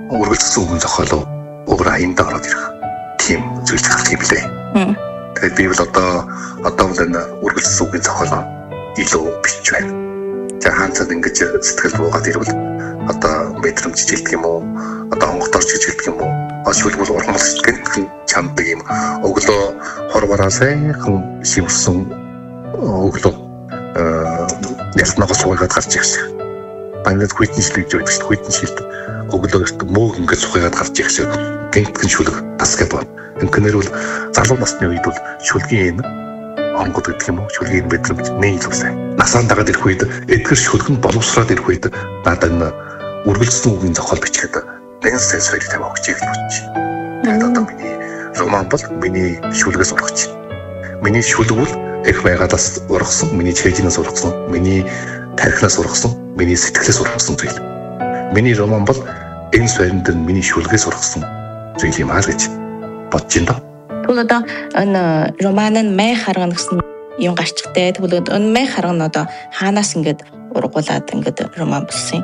үргэлжлсэн үгэн зохиолоо өөр аяндаа ороод ирэх тийм зүйл гарах юм лээ. Тэгээд би бол одоо бол энэ үргэлжлсэн үгэн зохиолоо илүү бич байна. За хаанцад ингэж сэтгэл буугаад ирвэл одоо мэдрэмж жилдэг юм уу? Одоо онготорч гэж хэлдэг юм уу? Ашиггүй ургамал сэтгэл чамдаг юм. Өглөө хорвараа сайхан шивсэн өглөө ялтнагаас суугаад гарч ирсэн. Бангад хүйтншлийг жийж байна. Хүйтншилд өглөө мөөг ингээд суугаад гарч ирсэн. Гэнтгэн шүлэг тасгай бод. Инкэнэр бол залуу насны үед бол шүлгийн онгод гэдэг юм уу? Шүлгийн мэдрэмж нийлүүлсэн. Насаан дагаад ирэх үед эдгэр шүлгэн боловсроод ирэх үед надад энэ үргэлжлсэн үгийн зохиол бичгээд нэн сайн соёл тавиа өгч ийгч бодчих. Тэгээд одоо миний роман бол миний шүлгээс ургаж. Миний шүлэг бол их байгаадаас ургасан, миний чэйжнээс ургасан, миний тарихнаас ургасан, миний сэтгэлээс ургасан зүйл. Миний роман бол энэ соёлын дээр миний шүлгээс ургасан зүйл юм аа гэж бодож байна. Тэгвэл одоо энэ роман нь май харгана гэсэн юм гарчтай. Тэгвэл энэ май харгана одоо хаанаас ингээд ургуулад ингээд роман болсон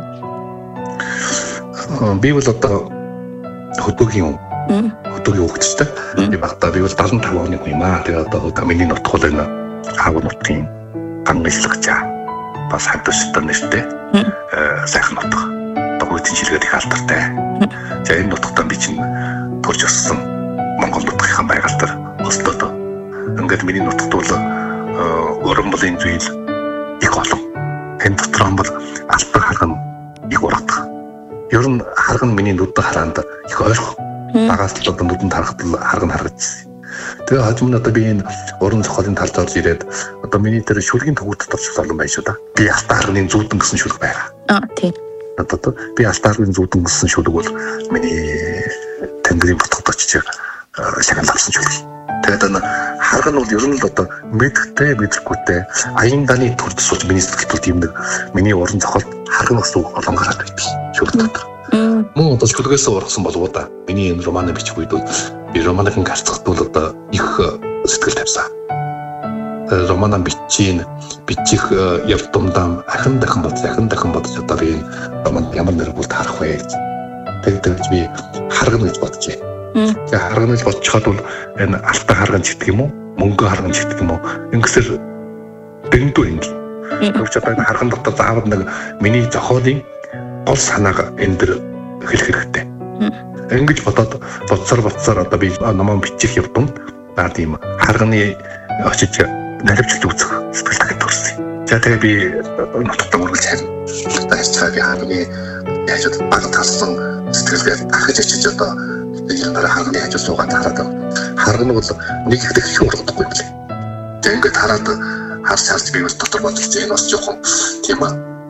юм? Би бол одоо хөдөөгийн хөгжтэй. Би багтаа би бол 75 оны хүн юм аа. Тэгээд одоо миний нутг бол энэ аав нутгийн гангайлгачаа бас хадвштай нэртэй сайхан нутг. Одоо хүйтэн ширгээд их алдартай. За энэ нутгатаа би чинь төрж өссөн Монгол нутгийн байгаль дээр өстөд. Ингээд миний нутгт бол уран-бүтээн зүйл их олон. Энэ дотор бол албан харган их ургадаг. Ер нь харган миний нүдэд хараанд их ойрхон. Багаас л одоо нүдэнд харахад харган харагдсан. Тэгээ хажууд одоо би энэ уран зохиолын талд орж ирээд одоо миний тэр шүлгийн төвүүд дотор ч олон байна шүү да. Би алтан харганы зүүдэн гэсэн шүлэг байгаа. Тийм. Одоо би алтан харганы зүүдэн гэсэн шүлэг бол миний тэнгэрийн ботход очиж шагнал авсан шүлэг. Тэгээд энэ харган бол ер нь л одоо мэдхтэй мэдрэхгүйтэй аяндааны төрд сууж миний сэтгэлд юм нэг миний уран зохиол харган ус олон гараад байдаг шүлэг дотор. Мөн одоо шүлгээс ургасан болов уу да. Миний энэ романы бичих үед бол би романыг гарцгад бол одоо их сэтгэл тавьсан. Романаа бичих явдамдаа ахин дахин бодож одоо би роман ямар нэр бол таарах вэ гэж. Тэгээд би харгана гэж бодож байна. Тэгээд харгана гэж бодчиход бол энэ алтан харган ч гэдэг юм уу, мөнгө харган ч гэдэг юм уу, ингэсэр дэндүү ингэ. Тэгвч одоо энэ харган дотор заавал нэг миний зохиолын гол санааг энэ дэр хэлэх хэрэгтэй. Ингэж бодсоор одоо би номон бичих явдам наа тийм харганы очиж наливчлж үзэх сэтгэлтэй төрсөн. За тэгээ би нутагтаа үргэлж харин одоо хайцгаа би харганы яаж баг талсан сэтгэлгээ ахиж очиж одоо энэ харганы хажуу суугаад хараад харган бол нэг их их ургадаггүй юм лээ. Тэгээ ингээд хараад харж би бас дотор бодож энэ бас жоохон тийм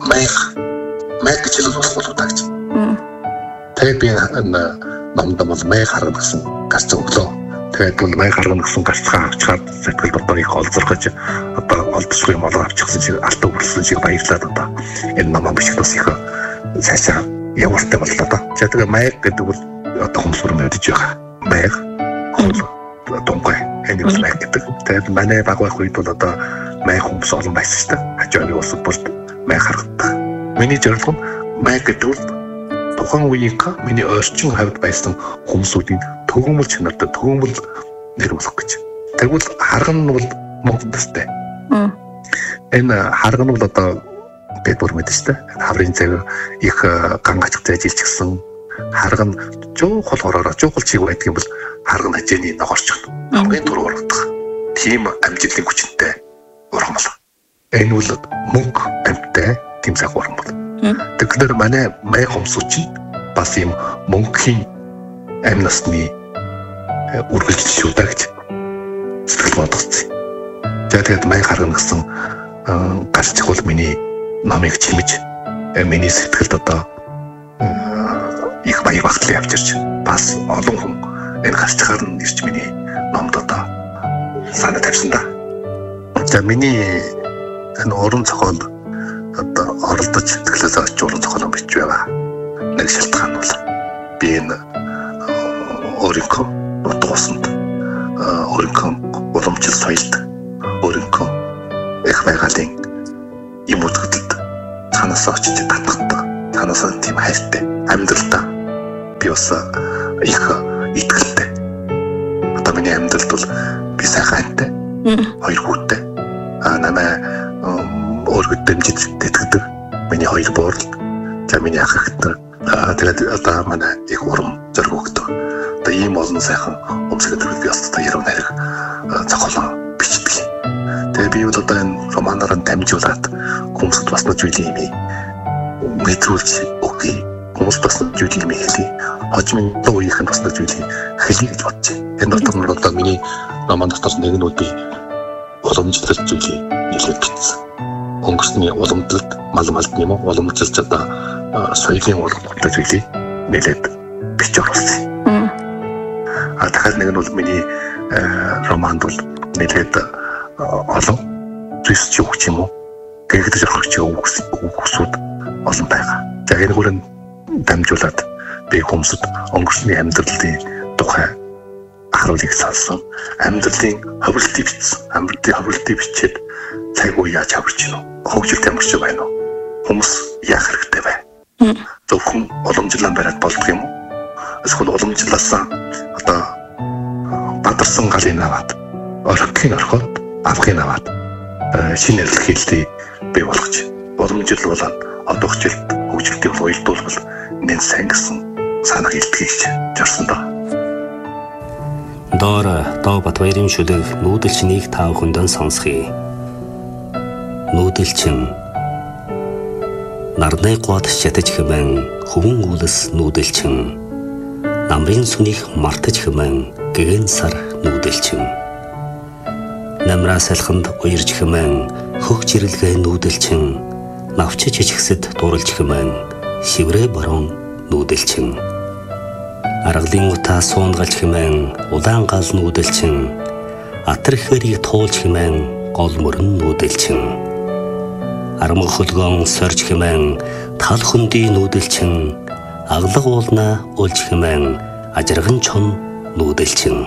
май гэж хэлэх болов даа гэж. Тэгээд би намдаа бол май харгана гэсэн гарц өглөө. Тэгээд бол май харгана гэсэн гарцгаа авчихад сэтгэл дотор их олзорхож одоо олдсгүй юм олоо авчихсан шиг алт өгүүлсэн шиг баярлаад одоо энэ намаа бичих тус их цаашаа явуултай боллоо да. За тэгээд май гэдэг бол одоо хүмүүсүр мэдэж байгаа. Май дунгай энэ бол май гэдэг. Тэгээд манай баг байх үед бол одоо май хүмүүс олон байсан шүү дээ. Хажууны улсад бол май харагдаа. Миний зорилго нь май гэдэг бол тухайн үеийн миний орчин хавьд байсан хүмүүсүүдийн төгөөмөл чанартай төгөөмөл нэр болох гэж. Тэгвэл харган нь бол Монголдстай. Энэ харган нь бол одоо бэдбүр мэдээстэй. Хаврын цаг их гангач зайжилчихсан. Харган жуухал хороор жуухал чиг байдаг юм бол харган хажээний ногоорч хамгийн түрүү ургадаг. Тийм амжилтын хүчтэй ургамал. Энэ бол мөнгө амьттай тийм цаг ургамал. Тэгэхээр манай май хомсууч нь бас юм мөнгөний амь насны үргэлжлэл шүү даа гэж сэтгэл бодгоцсон. Тэгээд май харгана гэсэн гарчих бол миний номыг чимэж миний сэтгэлд одоо их баяр багтлаа явж ирж бас олон хүн энэ гарчгаар нь ирж миний номд одоо санаа тавьсан да. За миний энэ уран зохиол одоо оролдож сэтгэлээс очиж уран зохиол бич байгаа. Нэг шалтгаан бол би энэ өөрийнхөө утга усанд өөрийнхөө уламжлал соёлд өөрийнхөө их байгалийн юм үзэгдэлд танаас очиж татдаг. Танаас тийм хайртай амьдралдаа би бас их итгэлтэй. Одоо миний амьдралд бол би сайхан антай. Хоёр хүүтэй. Намайг өөргөд дэмжиж тэтгэдэг. Миний хоёр буурлал. За миний ах ихтер. Тэгээд одоо манай их урам зориг өгдөг. Одоо ийм олон сайхан өмсгөдөг би бас одоо яруу найраг зохиолоо бичдэг. Тэгээд би бол одоо энэ романаар дамжуулаад хүмүүст бас нэг зүйлийг мэдрүүлж өгье. Хүмүүс бас нэг зүйлийг хэлье. Хожимын үеийнхэн бас нэг зүйлийг хэлье гэж бодож байна. Энэ дотор одоо миний роман дотор нэг нь би уламжлалт зүйлийг нэлээд бичсэн. Өнгөрсний уламжлалт мал юм уу? Уламжлалт одоо соёлын уламжлалт зүйлийг нэлээд бич оруулсан. Дахиад нэг нь бол миний романд бол нэлээд олон зүйлс өгч юм уу? Гэгдэж орохч үгсүүд олон байгаа. За энэ хүрэн дамжуулаад би хүмүүсд өнгөрсний амьдралын тухай харуулыг сонссон. Амьдралын хөвөлтийг бичсэн. Амьдралын хөвөлтийг бичээд цаг уу яаж аварч гинөө? Хөгжилт ямарч байна уу? Хүмүүс яах хэрэгтэй вэ? Зөвхөн уламжлалан бариад болдго юм уу? Эсвэл уламжлалаасаа одоо бадарсан галын аваад, орхигийн орхоод, авахыг аваад шинэ ярилх хэллийг бий болгож уламжлуулаад одоо хөгжилтийг уйлдуулбал нэн сайн гэсэн санааг илтгэж зорсон доо. Доо Батбаярын шүлэг нүүдэлчнийг та бүхэндээ сонсхий. Нүүдэлчин нарны гоод шатаж хэмээн хөвөн үлэс нүүдэлчин намрын сүнийг мартаж хэмээн гэгэн сар нүүдэлчин намраас алханд уярж хэмээн хөх жирэлгээ нүүдэлчин навч чичгсэд дурлж хэмээн шиврээ борон нүүдэлчин аргалын утаа суунгалж хэмээн улаан гал нүүдэлчин атар хэрийг туулж хэмээн гол мөрөн нүүдэлчин армаг хөлгөөн сорж хэмээн тал хөндөй нүүдэлчин аглаг уулнаа уулж хэмээн ажирган чон нүүдэлчин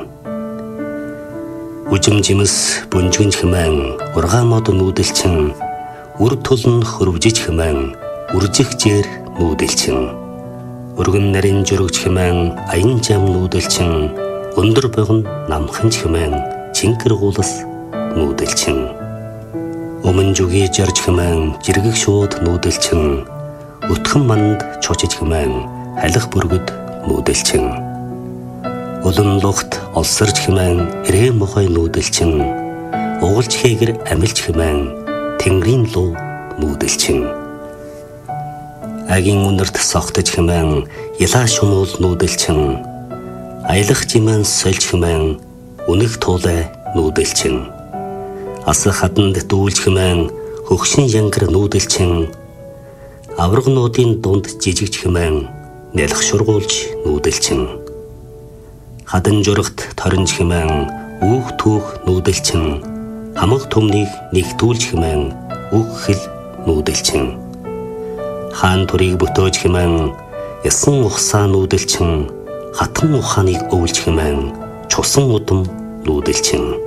үжим жимс бүнжгэн хэмээн ургаан мод нүүдэлчин үр тулн хөрвжиж хэмээн үржихжээр нүүдэлчин өргөн нарийн жургж хэмээн аян жам нүүдэлчин өндөр богн намханж хэмээн чингэр гулас нүүдэлчин өмнө жүгий жарж хэмээн жиргэг шууд нүүдэлчин өтгөн манд чочиж хэмээн халих бүргэд нүүдэлчин улан лухт олсорж хэмээн эрээ мохой нүүдэлчин угалж хээгэр амилж хэмээн тэнгэрийн луу нүүдэлчин агийн үнэрт согтож хэмээн ялаа шумуул нүүдэлчин аялах жимэн сольж хэмээн үнэх туулай нүүдэлчин асах хаданд дүүлж хэмээн хөгшин янгар нүүдэлчин аврагнуудын дунд жижигч хэмээн нялх шургуулж нүүдэлчин хадан журагт торинж хэмээн үүх түүх нүүдэлчин хамаг төмнийг нэгтүүлж хэмээн үг хэл нүүдэлчин хаан турыг бүтөөж хэмээн ясан ухсаа нүүдэлчин хатан ухааныг өвлж хэмээн чусан удам нүүдэлчин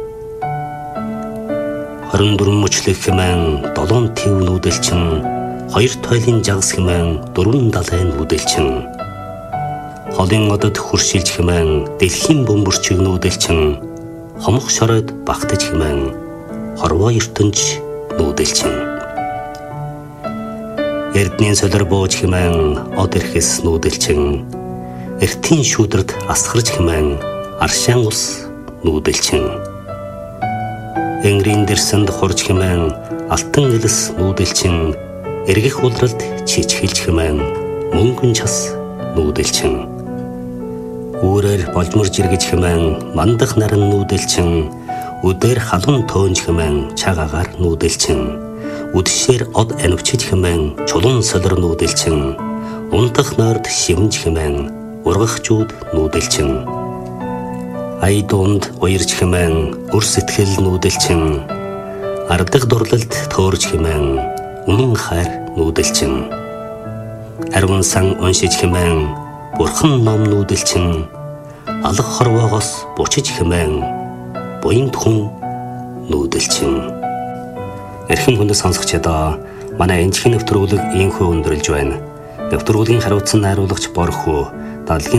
24 мөчлөх хэмээн 7 тэв нүүдэлчин 2 тойлын жагс хэмээн 4 далай нүүдэлчин холын одод хуршилж хэмээн дэлхийн бөмбөрчиг нүүдэлчин хомох шоройд багтаж хэмээн хорвоо ертөнч нүүдэлчин эрдний солир бууж хэмээн од эрхэс нүүдэлчин эртийн шүүдрд асгарж хэмээн аршаан ус нүүдэлчин энгрийн дэрсэнд хурж хэмээн алтан элэс нүүдэлчин эргэх улралд чичгэлж хэмээн мөнгөн час нүүдэлчин үүрээр болморж иргэж хэмээн мандах наран нүүдэлчин үдээр халуун төөнж хэмээн чагаагаар нүүдэлчин үдшээр од анивчиж хэмээн чулуун солир нүүдэлчин унтах нойрд шивнж хэмээн ургахчууд нүүдэлчин ай дунд уярж хэмээн үр сэтгэл нүүдэлчин ардах дурлалд төөрж хэмээн үнэн хайр нүүдэлчин ариун сан уншиж хэмээн бурхан ном нүүдэлчин алах хорвоогоос бучиж хэмээн буянд хүн нүүдэлчин эрхэм хүндэс сонсогчдоо манай энэчхийн нэвтрүүлэг ийхүү өндөрлж байна. Нэвтрүүлгийн хариуцсан найруулагч Борхуу Дадлгийн